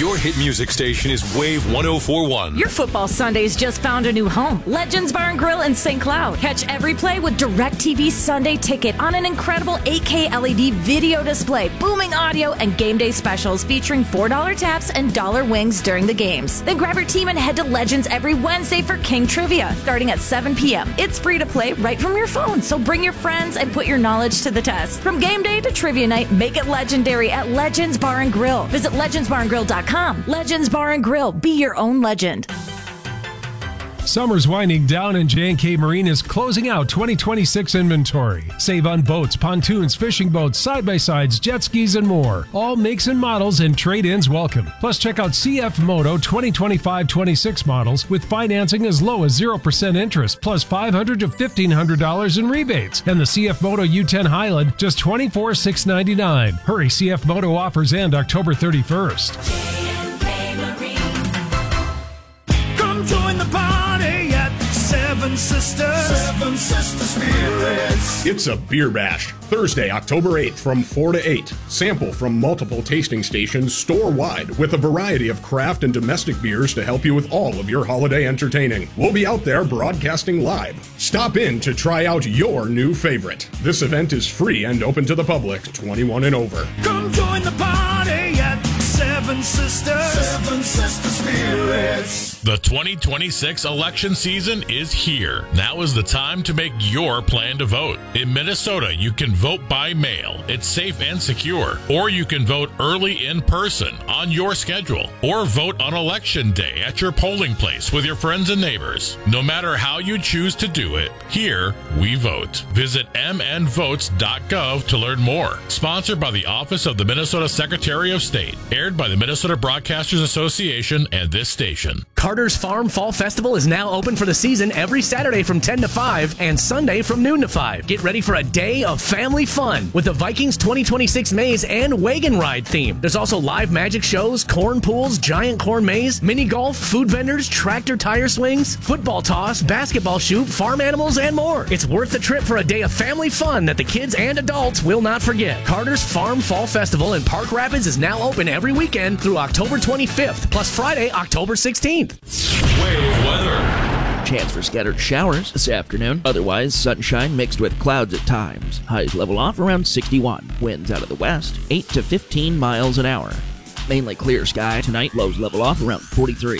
Your hit music station is Wave 104.1. Your football Sundays just found a new home. Legends Bar and Grill in St. Cloud. Catch every play with DirecTV Sunday Ticket on an incredible 8K LED video display, booming audio, and game day specials featuring $4 taps and $1 wings during the games. Then grab your team and head to Legends every Wednesday for King Trivia, starting at 7 p.m. It's free to play right from your phone, so bring your friends and put your knowledge to the test. From game day to trivia night, make it legendary at Legends Bar and Grill. Visit legendsbarandgrill.com. Legends Bar and Grill. Be your own legend. Summer's winding down and J&K Marine is closing out 2026 inventory. Save on boats, pontoons, fishing boats, side-by-sides, jet skis, and more. All makes and models and trade-ins welcome. Plus, check out CF Moto 2025-26 models with financing as low as 0% interest, plus $500 to $1,500 in rebates. And the CF Moto U10 Highland, just $24,699. Hurry, CF Moto offers end October 31st. Join the party at Seven Sisters. Seven Sisters Spirits. It's a beer bash. Thursday, October 8th from 4 to 8. Sample from multiple tasting stations store-wide with a variety of craft and domestic beers to help you with all of your holiday entertaining. We'll be out there broadcasting live. Stop in to try out your new favorite. This event is free and open to the public, 21 and over. Come join the party at Seven Sisters. Seven Sisters Spirits. The 2026 election season is here. Now is the time to make your plan to vote. In Minnesota, you can vote by mail. It's safe and secure. Or you can vote early in person on your schedule. Or vote on election day at your polling place with your friends and neighbors. No matter how you choose to do it, here we vote. Visit mnvotes.gov to learn more. Sponsored by the Office of the Minnesota Secretary of State. Aired by the Minnesota Broadcasters Association and this station. Carter's Farm Fall Festival is now open for the season every Saturday from 10 to 5 and Sunday from noon to 5. Get ready for a day of family fun with the Vikings 2026 Maze and Wagon Ride theme. There's also live magic shows, corn pools, giant corn maze, mini golf, food vendors, tractor tire swings, football toss, basketball shoot, farm animals, and more. It's worth the trip for a day of family fun that the kids and adults will not forget. Carter's Farm Fall Festival in Park Rapids is now open every weekend through October 25th, plus Friday, October 16th. Wave weather. Chance for scattered showers this afternoon. Otherwise, sunshine mixed with clouds at times. Highs level off around 61. Winds out of the west, 8 to 15 miles an hour. Mainly clear sky tonight. Lows level off around 43.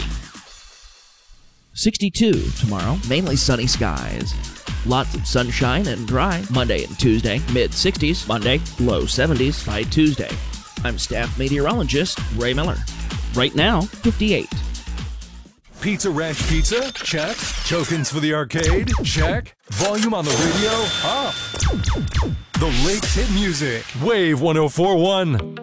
62 tomorrow. Mainly sunny skies. Lots of sunshine and dry. Monday and Tuesday, mid-60s. Monday, low 70s by Tuesday. I'm staff meteorologist Ray Miller. Right now, 58. Pizza Ranch Pizza? Check. Tokens for the arcade? Check. Volume on the radio? Up. The latest hit music. Wave 104.1.